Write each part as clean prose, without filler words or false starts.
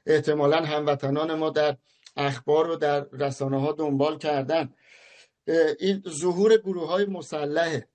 احتمالاً هموطنان ما در اخبار و در رسانه ها دنبال کردن، این ظهور گروه های مسلحه،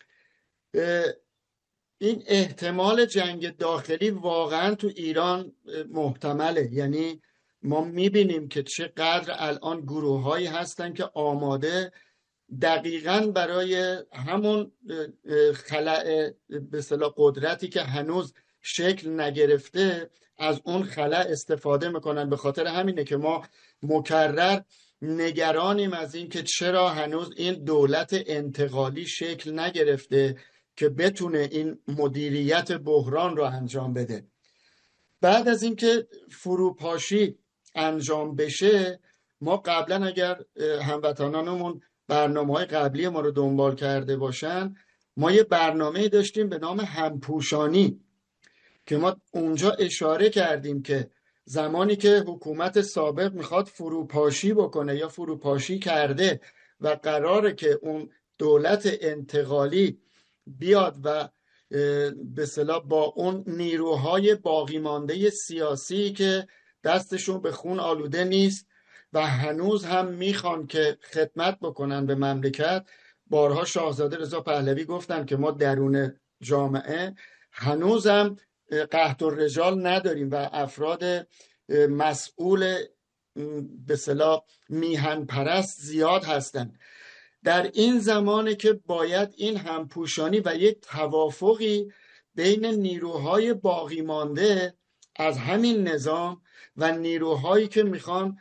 این احتمال جنگ داخلی واقعا تو ایران محتمله. یعنی ما میبینیم که چقدر الان گروه هایی هستن که آماده دقیقاً برای همون خلأ به اصطلاح قدرتی که هنوز شکل نگرفته از اون خلأ استفاده میکنن. به خاطر همینه که ما مکرر نگرانیم از این که چرا هنوز این دولت انتقالی شکل نگرفته که بتونه این مدیریت بحران رو انجام بده. بعد از اینکه فروپاشی انجام بشه، ما قبلا اگر هموطنانمون برنامه‌های قبلی ما رو دنبال کرده باشن، ما یه برنامه داشتیم به نام همپوشانی که ما اونجا اشاره کردیم که زمانی که حکومت سابق میخواد فروپاشی بکنه یا فروپاشی کرده و قراره که اون دولت انتقالی بیاد و به اصطلاح با اون نیروهای باقی مانده سیاسی که دستشون به خون آلوده نیست و هنوز هم میخوان که خدمت بکنن به مملکت. بارها شاهزاده رضا پهلوی گفتن که ما درون جامعه هنوزم قحط الرجال نداریم و افراد مسئول به اصطلاح میهن پرست زیاد هستن. در این زمانه که باید این همپوشانی و یک توافقی بین نیروهای باقی مانده از همین نظام و نیروهایی که میخوان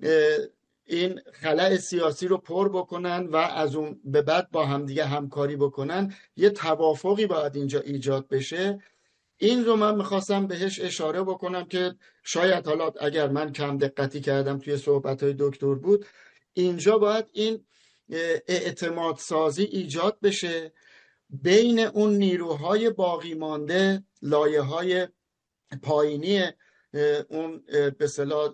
این خلأ سیاسی رو پر بکنن و از اون به بعد با همدیگه همکاری بکنن، یه توافقی باید اینجا ایجاد بشه. این رو من میخواستم بهش اشاره بکنم که شاید حالا اگر من کم دقتی کردم توی صحبتهای دکتر بود، اینجا باید این اعتماد سازی ایجاد بشه بین اون نیروهای باقی مانده، لایه‌های پایینی اون به اصطلاح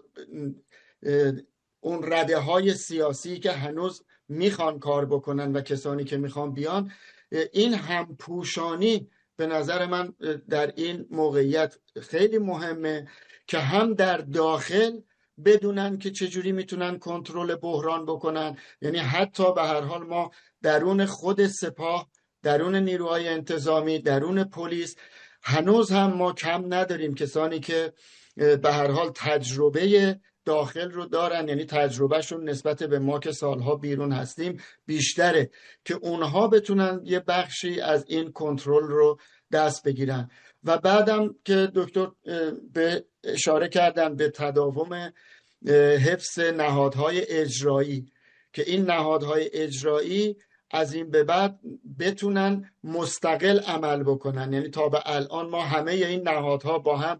اون رده‌های سیاسی که هنوز میخوان کار بکنن و کسانی که میخوان بیان. این همپوشانی به نظر من در این موقعیت خیلی مهمه که هم در داخل بدونن که چجوری میتونن کنترل بحران بکنن. یعنی حتی به هر حال ما درون خود سپاه، درون نیروهای انتظامی، درون پلیس هنوز هم ما کم نداریم کسانی که به هر حال تجربه داخل رو دارن، یعنی تجربهشون نسبت به ما که سالها بیرون هستیم بیشتره، که اونها بتونن یه بخشی از این کنترل رو دست بگیرن. و بعدم که دکتر به اشاره کردن به تداوم حفظ نهادهای اجرایی، که این نهادهای اجرایی از این به بعد بتونن مستقل عمل بکنن. یعنی تا به الان ما همه این نهادها با هم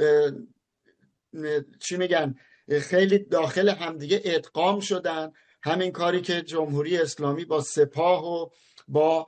چی میگن خیلی داخل همدیگه ادغام شدن. همین کاری که جمهوری اسلامی با سپاه و با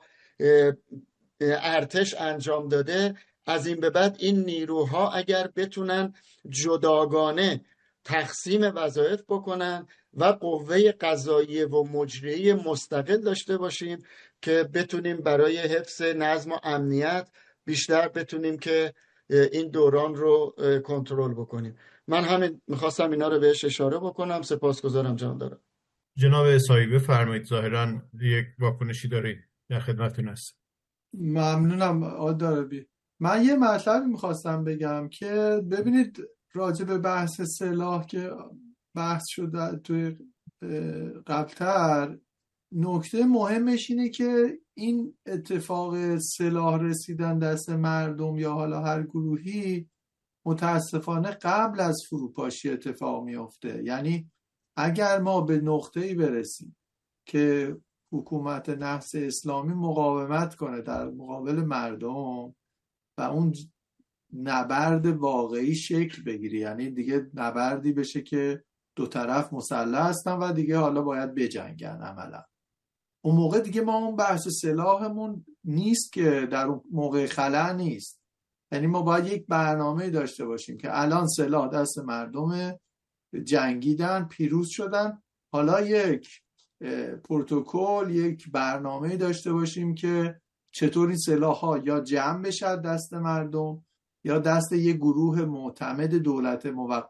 ارتش انجام داده، از این به بعد این نیروها اگر بتونن جداگانه تقسیم وظایف بکنن و قوه قضاییه و مجریه مستقل داشته باشیم که بتونیم برای حفظ نظم و امنیت بیشتر بتونیم که این دوران رو کنترل بکنیم. من همین میخواستم اینا رو بهش اشاره بکنم. سپاسگزارم جان دارم. جناب سایبی بفرمایید، ظاهراً یک واکنشی دارید، در خدمتتون هستم. ممنونم آقای داربی. من یه مطلبی میخواستم بگم که ببینید راجع به بحث سلاح که بحث شده توی قبلتر، نکته مهمش اینه که این اتفاق سلاح رسیدن دست مردم یا حالا هر گروهی متاسفانه قبل از فروپاشی اتفاق میفته. یعنی اگر ما به نقطه‌ای برسیم که حکومت نحس اسلامی مقاومت کنه در مقابل مردم و اون نبرد واقعی شکل بگیره، یعنی دیگه نبردی بشه که دو طرف مسلح هستن و دیگه حالا باید بجنگن عملا، اون موقع دیگه ما اون بحث سلاحمون نیست که در اون موقع خلأ نیست. یعنی ما باید یک برنامه داشته باشیم که الان سلاح دست مردم، جنگیدن، پیروز شدن، حالا یک پروتکل، یک برنامه داشته باشیم که چطور این سلاح‌ها یا جمع بشه دست مردم یا دست یک گروه معتمد دولت موقت